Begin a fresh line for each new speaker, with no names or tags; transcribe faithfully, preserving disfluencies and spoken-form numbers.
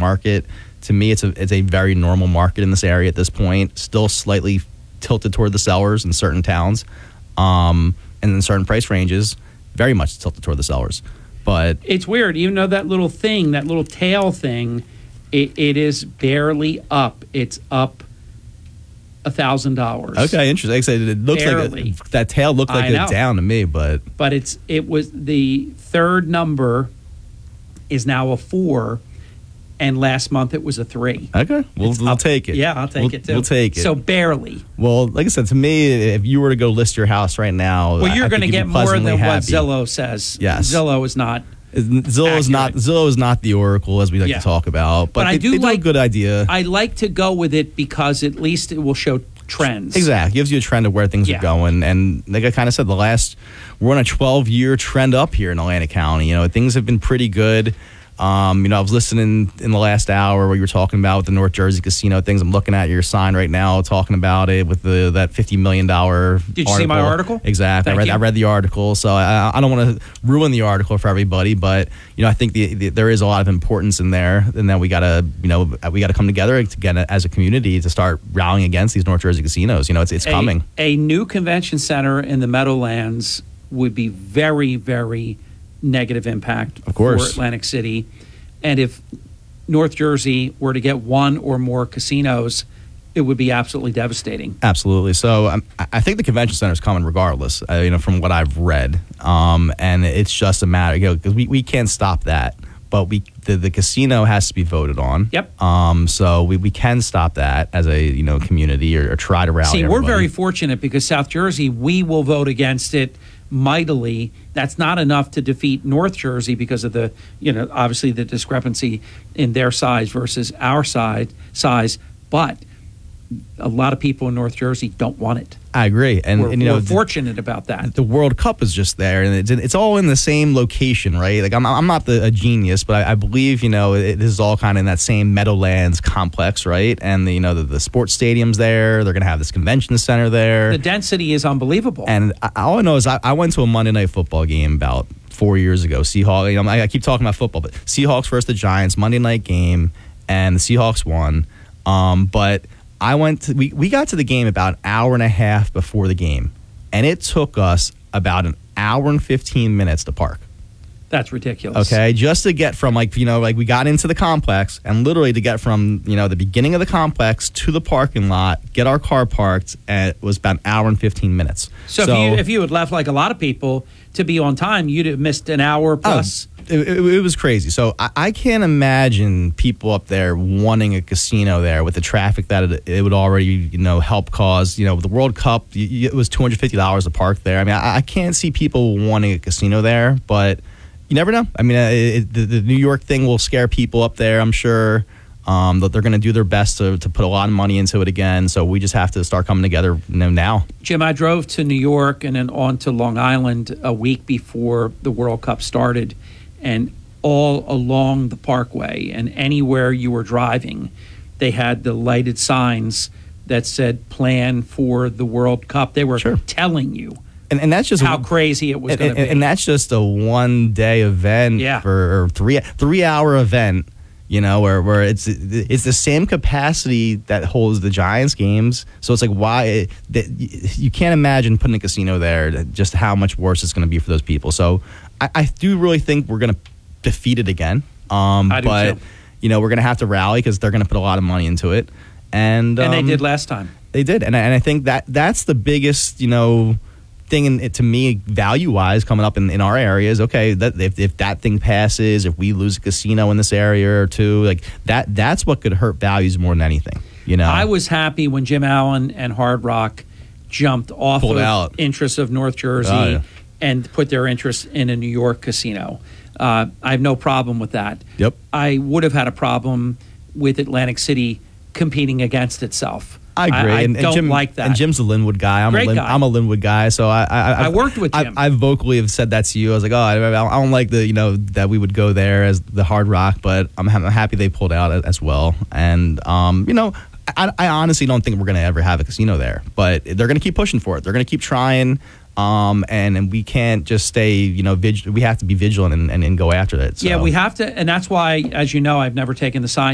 market. To me, it's a it's a very normal market in this area at this point. Still slightly tilted toward the sellers in certain towns, um, and in certain price ranges, very much tilted toward the sellers. But
it's weird, even though that little thing, that little tail thing, it, it is barely up. It's up a thousand dollars.
Okay, interesting. Like I said, it looks
barely.
like it, that tail looked like
I
it's
know.
down to me, but
but it's it was the third number is now a four. And last month it was a three.
Okay, we'll, we'll
up.
take it.
Yeah, I'll take
we'll,
it too.
We'll take it.
So barely.
Well, like I said, to me, if you were to go list your house right now,
well, you're going to get more than
happy.
what Zillow says.
Yes,
Zillow is not.
Zillow is not. Zillow is not the oracle as we like
yeah.
to talk about. But,
but
they,
I do
they
like
do a good idea.
I like to go with it because at least it will show trends.
Exactly, gives you a trend of where things
yeah.
are going. And like I kind of said, the last we're on a twelve year trend up here in Atlantic County. You know, things have been pretty good. Um, you know, I was listening in the last hour where you were talking about the North Jersey casino things. I'm looking at your sign right now, talking about it with the that fifty million dollars.
Did you
article.
see my article?
Exactly.
Thank
I read.
you.
I read the article, so I, I don't want to ruin the article for everybody, but you know, I think the, the, there is a lot of importance in there, and that we gotta, you know, we gotta come together again as a community to start rallying against these North Jersey casinos. You know, it's it's
a,
coming.
A new convention center in the Meadowlands would be very, very negative impact
of course.
for Atlantic City. And if North Jersey were to get one or more casinos, it would be absolutely devastating.
Absolutely. So um, I think the convention center is coming regardless, uh, you know, from what I've read. Um, and it's just a matter, you know, because we, we can't stop that. But we the, the casino has to be voted on.
Yep.
Um, so we, we can stop that as a, you know, community or, or try to rally
See,
everybody.
we're very fortunate because South Jersey, we will vote against it mightily. That's not enough to defeat North Jersey because of the, you know, obviously the discrepancy in their size versus our side size. But a lot of people in North Jersey don't want it.
I agree, and,
we're,
and you know,
we're fortunate about that.
The World Cup is just there, and it's, it's all in the same location, right? Like I'm, I'm not the, a genius, but I, I believe you know it, this is all kind of in that same Meadowlands complex, right? And the, you know the, the sports stadium's there. They're going to have this convention center there.
The density is unbelievable.
And I, all I know is I, I went to a Monday Night Football game about four years ago. Seahawks. You know, I, I keep talking about football, but Seahawks versus the Giants Monday night game, and the Seahawks won. Um, but I went to, we, we got to the game about an hour and a half before the game, and it took us about an hour and fifteen minutes to park.
That's ridiculous.
Okay, just to get from like, you know, like we got into the complex, and literally to get from, you know, the beginning of the complex to the parking lot, get our car parked, and it was about an hour and fifteen minutes.
So, so if, you, if you had left like a lot of people to be on time, you'd have missed an hour plus.
Oh, It, it, it was crazy. So I, I can't imagine people up there wanting a casino there with the traffic that it, it would already, you know, help cause. You know, the World Cup, you, you, it was two hundred fifty dollars to park there. I mean, I, I can't see people wanting a casino there, but you never know. I mean, it, the, the New York thing will scare people up there, I'm sure. Um, that they're going to do their best to, to put a lot of money into it again. So we just have to start coming together, you know, now.
Jim, I drove to New York and then on to Long Island a week before the World Cup started. And all along the parkway and anywhere you were driving, they had the lighted signs that said plan for the World Cup. They were sure. telling you
and, and that's just
how crazy it was going to be.
And that's just a one-day event
yeah.
for or three, three-hour event, you know, where, where it's it's the same capacity that holds the Giants games. So it's like, why that you can't imagine putting a casino there, just how much worse it's going to be for those people. So I, I do really think we're going to defeat it again. Um,
I do
but,
too.
you know, we're going to have to rally because they're going to put a lot of money into it. And,
and
um,
they did last time.
They did. And I, and I think that that's the biggest, you know, thing in it, to me, value-wise, coming up in, in our areas. Okay, that if, if that thing passes, if we lose a casino in this area or two, like that, that's what could hurt values more than anything. You know,
I was happy when Jim Allen and Hard Rock jumped off
Pulled
of
out.
interests of North Jersey
Oh, yeah.
and put their interest in a New York casino. Uh, I have no problem with that.
Yep.
I would have had a problem with Atlantic City competing against itself.
I agree.
I, I
and,
don't
and Jim,
like that.
And Jim's a Linwood guy. I'm
Great
a Lin,
guy.
I'm a Linwood guy. So I I,
I worked with Jim.
I, I vocally have said that to you. I was like, oh, I, I don't like the you know that we would go there as the Hard Rock, but I'm, I'm happy they pulled out as well. And um, you know, I, I honestly don't think we're going to ever have a casino there, but they're going to keep pushing for it. They're going to keep trying. Um, and, and we can't just stay, you know, vig- we have to be vigilant and, and, and go after it. So.
Yeah, we have to, and that's why, as you know, I've never taken the sign